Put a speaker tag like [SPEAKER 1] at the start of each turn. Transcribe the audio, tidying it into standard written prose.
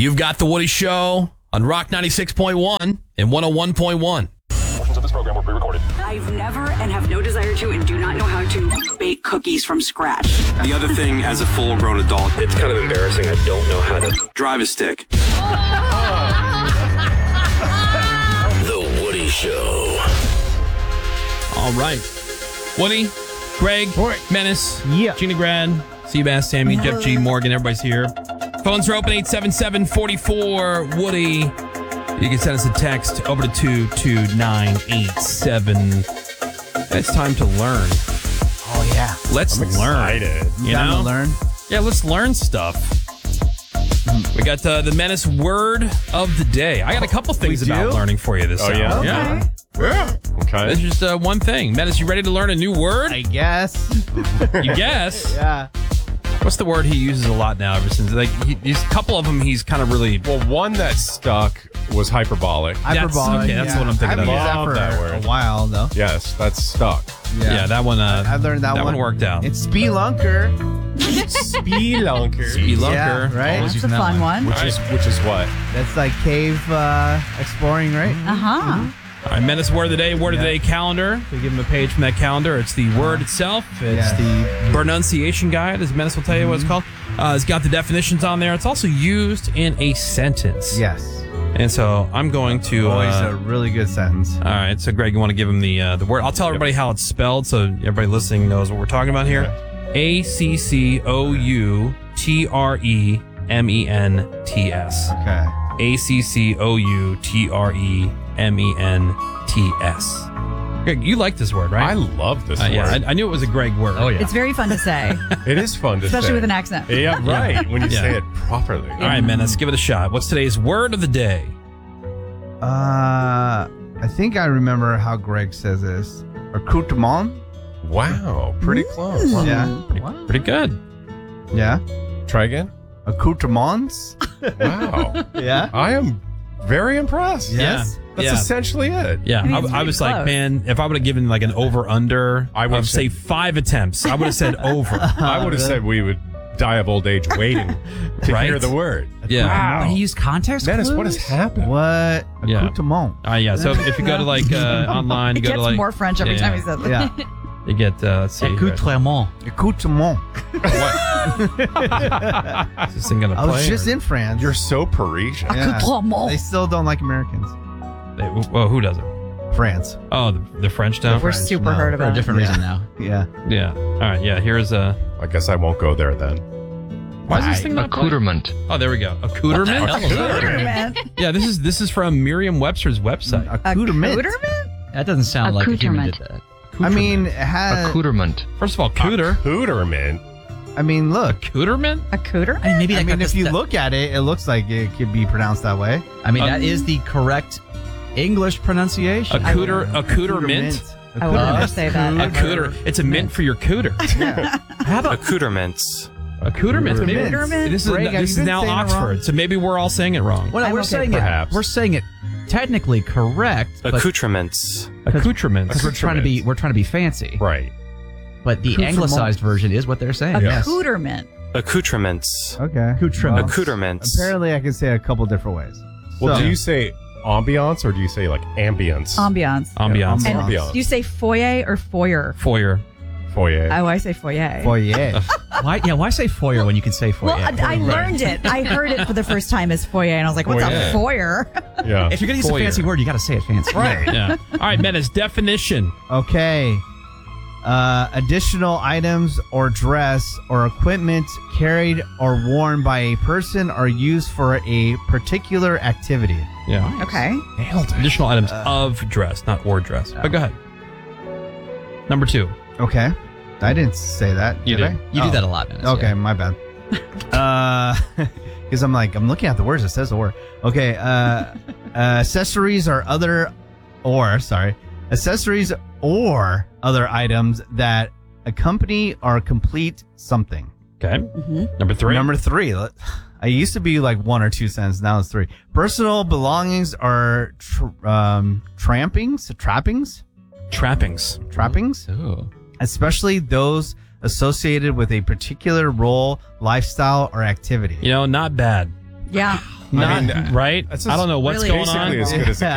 [SPEAKER 1] You've got The Woody Show on Rock 96.1 and 101.1.
[SPEAKER 2] Portions of this program were pre-recorded.
[SPEAKER 3] I've never and have no desire to and do not know how to bake cookies from scratch.
[SPEAKER 4] The other thing, as a full-grown adult,
[SPEAKER 5] It's kind of embarrassing. I don't know how to.
[SPEAKER 4] drive a stick.
[SPEAKER 5] The Woody Show.
[SPEAKER 1] All right. Woody, Greg, Menace, Gina Grad, Seabass, Sammy, Jeff G, Morgan, everybody's here. Phones are open, 877-44-WOODY. You can send us a text over to 22987. It's time to learn.
[SPEAKER 6] Oh, yeah.
[SPEAKER 1] Let's learn. You
[SPEAKER 6] Time
[SPEAKER 1] know?
[SPEAKER 6] to learn?
[SPEAKER 1] Yeah, let's learn stuff. We got the Menace word of the day. I got a couple things about learning for you this hour.
[SPEAKER 6] yeah?
[SPEAKER 1] Yeah.
[SPEAKER 7] Okay.
[SPEAKER 1] It's just one thing. Menace, you ready to learn a new word?
[SPEAKER 6] I guess.
[SPEAKER 1] You guess?
[SPEAKER 6] Yeah.
[SPEAKER 1] What's the word he uses a lot now ever since? Like, he's a couple of them he's kind of really...
[SPEAKER 7] Well, one that stuck was hyperbolic.
[SPEAKER 6] Hyperbolic.
[SPEAKER 1] okay, that's what I'm thinking
[SPEAKER 6] I've
[SPEAKER 1] of.
[SPEAKER 6] used that
[SPEAKER 7] Love
[SPEAKER 6] for
[SPEAKER 7] that word.
[SPEAKER 6] a while, though.
[SPEAKER 7] Yes, that's stuck.
[SPEAKER 1] Yeah, that one...
[SPEAKER 6] I learned that one.
[SPEAKER 1] worked out.
[SPEAKER 6] It's spelunker.
[SPEAKER 7] Spelunker.
[SPEAKER 1] Spelunker.
[SPEAKER 6] Yeah, right?
[SPEAKER 8] That's a fun one.
[SPEAKER 7] Which is what?
[SPEAKER 6] That's like cave exploring, right?
[SPEAKER 8] Uh-huh.
[SPEAKER 1] All right, Menace word of the day, word of the day calendar. We give him a page from that calendar. It's the word itself. It's the pronunciation guide, as Menace will tell you what it's called. It's got the definitions on there. It's also used in a sentence.
[SPEAKER 6] Yes.
[SPEAKER 1] And so I'm going to...
[SPEAKER 6] Always a really good sentence.
[SPEAKER 1] all right, so Greg, you want to give him the word? I'll tell everybody how it's spelled so everybody listening knows what we're talking about here. ACCOUTREMENTS.
[SPEAKER 6] Okay.
[SPEAKER 1] ACCOUTREMENTS. Greg, you like this word, right?
[SPEAKER 7] I love this word.
[SPEAKER 1] Yeah, I knew it was a Greg word. Oh,
[SPEAKER 8] It's very fun to say,
[SPEAKER 7] It is fun to say.
[SPEAKER 8] especially with an accent.
[SPEAKER 7] Yeah, right. When you
[SPEAKER 1] Yeah.
[SPEAKER 7] say it properly.
[SPEAKER 1] All right, Menace, give it a shot. What's today's word of the day?
[SPEAKER 6] I think I remember how Greg says this. Accoutrement?
[SPEAKER 7] Wow, pretty close.
[SPEAKER 6] Yeah.
[SPEAKER 1] Pretty good.
[SPEAKER 6] Yeah.
[SPEAKER 7] Try again.
[SPEAKER 6] Accoutrements?
[SPEAKER 7] Wow.
[SPEAKER 6] Yeah.
[SPEAKER 7] I am very impressed.
[SPEAKER 6] Yes.
[SPEAKER 7] That's
[SPEAKER 1] Yeah.
[SPEAKER 7] essentially it.
[SPEAKER 1] Yeah,
[SPEAKER 8] I mean, it's
[SPEAKER 1] I
[SPEAKER 8] pretty
[SPEAKER 1] was like,
[SPEAKER 8] close.
[SPEAKER 1] man, if I would have given like an over-under
[SPEAKER 7] I would
[SPEAKER 1] of, say,
[SPEAKER 7] say-
[SPEAKER 1] 5 attempts, I would have said over.
[SPEAKER 7] I would have said we would die of old age waiting to
[SPEAKER 1] Right?
[SPEAKER 7] hear the word.
[SPEAKER 1] Yeah.
[SPEAKER 7] Wow.
[SPEAKER 9] He used context
[SPEAKER 7] Menace,
[SPEAKER 9] clues?
[SPEAKER 7] what has happened?
[SPEAKER 6] What?
[SPEAKER 1] Yeah.
[SPEAKER 6] Accoutrement.
[SPEAKER 1] Yeah, so if you go to like online,
[SPEAKER 8] It
[SPEAKER 1] you go
[SPEAKER 8] gets
[SPEAKER 1] to like...
[SPEAKER 8] more French every time he says it.
[SPEAKER 6] Yeah.
[SPEAKER 1] You get, let's see.
[SPEAKER 9] Accoutrement.
[SPEAKER 6] Accoutrement.
[SPEAKER 1] Is this thing going to
[SPEAKER 6] I
[SPEAKER 1] play?
[SPEAKER 6] was just in France.
[SPEAKER 7] You're so Parisian.
[SPEAKER 6] Yeah.
[SPEAKER 8] Accoutrement.
[SPEAKER 6] They still don't like Americans.
[SPEAKER 1] Well, who doesn't?
[SPEAKER 6] France.
[SPEAKER 1] Oh, the French don't?
[SPEAKER 8] We're
[SPEAKER 6] French,
[SPEAKER 8] super
[SPEAKER 6] no.
[SPEAKER 8] hurt
[SPEAKER 9] For a
[SPEAKER 8] about it.
[SPEAKER 9] different reason now.
[SPEAKER 6] Yeah.
[SPEAKER 1] Yeah. All right, yeah, here's a...
[SPEAKER 7] I guess I won't go there then.
[SPEAKER 1] Why is this thing not playing?
[SPEAKER 5] Accoutrement.
[SPEAKER 1] Oh, there we go. Accoutrement?
[SPEAKER 8] Accoutrement.
[SPEAKER 1] Yeah, this is from Merriam-Webster's website.
[SPEAKER 6] Accoutrement.
[SPEAKER 8] Accoutrement?
[SPEAKER 9] That doesn't sound like a human did
[SPEAKER 8] Accoutrement.
[SPEAKER 9] that.
[SPEAKER 6] I mean, it has.
[SPEAKER 5] Accoutrement.
[SPEAKER 1] First of all, cooter.
[SPEAKER 7] Accoutrement.
[SPEAKER 6] I mean, look.
[SPEAKER 1] Accoutrement?
[SPEAKER 8] Accoutre?
[SPEAKER 9] I mean, maybe
[SPEAKER 6] I
[SPEAKER 9] that
[SPEAKER 6] mean,
[SPEAKER 9] got
[SPEAKER 6] if you look at it, it looks like it could be pronounced that way.
[SPEAKER 9] I mean, that is the correct English pronunciation.
[SPEAKER 1] Accoutrement?
[SPEAKER 8] I will never say that.
[SPEAKER 1] Accoutre. It's a mint for your cooter.
[SPEAKER 9] How about
[SPEAKER 5] Accoutrements.
[SPEAKER 1] Accoutrement. Maybe-
[SPEAKER 8] Accoutrement?
[SPEAKER 1] This is
[SPEAKER 6] Greg, have
[SPEAKER 1] this
[SPEAKER 6] you
[SPEAKER 1] is
[SPEAKER 6] been
[SPEAKER 1] now
[SPEAKER 6] saying it
[SPEAKER 1] Oxford,
[SPEAKER 6] wrong?
[SPEAKER 1] so maybe we're all saying it wrong.
[SPEAKER 9] well,
[SPEAKER 8] I'm
[SPEAKER 9] we're
[SPEAKER 8] okay
[SPEAKER 9] saying
[SPEAKER 8] with
[SPEAKER 9] it.
[SPEAKER 7] that.
[SPEAKER 9] We're saying it technically correct, but
[SPEAKER 5] Accoutrements.
[SPEAKER 1] Accoutrements.
[SPEAKER 9] because we're trying to be fancy.
[SPEAKER 7] Right.
[SPEAKER 9] But the
[SPEAKER 6] Accoutrement.
[SPEAKER 9] anglicized version is what they're saying.
[SPEAKER 7] Yes.
[SPEAKER 8] Accoutrement.
[SPEAKER 5] Accoutrements.
[SPEAKER 6] Okay.
[SPEAKER 9] Accoutrement.
[SPEAKER 5] Accoutrements.
[SPEAKER 6] Apparently, I can say it a couple different ways.
[SPEAKER 7] Well,
[SPEAKER 6] So-
[SPEAKER 7] do you say ambiance or do you say like ambience?
[SPEAKER 8] Ambiance.
[SPEAKER 1] Ambiance.
[SPEAKER 8] And
[SPEAKER 7] Ambiance.
[SPEAKER 8] do you say foyer or foyer?
[SPEAKER 1] Foyer.
[SPEAKER 7] Foyer.
[SPEAKER 8] Oh, I say foyer.
[SPEAKER 6] Foyer.
[SPEAKER 9] Why? Yeah. Why say foyer when you can say foyer?
[SPEAKER 8] Well, I learned it. I heard it for the first time as foyer, and I was like, what's a foyer?
[SPEAKER 7] Yeah.
[SPEAKER 9] if you're gonna use
[SPEAKER 1] Foyer.
[SPEAKER 9] a fancy word, you got to say it fancy.
[SPEAKER 7] Right.
[SPEAKER 1] Yeah. All right, Menace, definition.
[SPEAKER 6] Okay. Additional items or dress or equipment carried or worn by a person or used for a particular activity.
[SPEAKER 1] Yeah.
[SPEAKER 8] Okay.
[SPEAKER 1] Additional items of dress, not or dress. But go ahead. Number 2.
[SPEAKER 6] Okay. I didn't say that.
[SPEAKER 1] You did.
[SPEAKER 6] I?
[SPEAKER 9] You do
[SPEAKER 6] Oh.
[SPEAKER 9] that a lot, Menace.
[SPEAKER 6] Okay,
[SPEAKER 9] yeah.
[SPEAKER 6] my bad. Because I'm looking at the words. It says the word. Okay. Accessories or other items that accompany or complete something.
[SPEAKER 1] Okay. Number 3.
[SPEAKER 6] Number 3. I used to be like 1 or 2 cents. Now it's 3. Personal belongings or trappings,
[SPEAKER 9] Ooh.
[SPEAKER 6] especially those associated with a particular role, lifestyle, or activity.
[SPEAKER 1] You know, not bad.
[SPEAKER 8] Yeah.
[SPEAKER 1] Not
[SPEAKER 7] mean,
[SPEAKER 1] right.
[SPEAKER 7] that's
[SPEAKER 1] I don't know what's
[SPEAKER 8] really
[SPEAKER 1] going
[SPEAKER 7] basically
[SPEAKER 1] on.
[SPEAKER 7] as good as it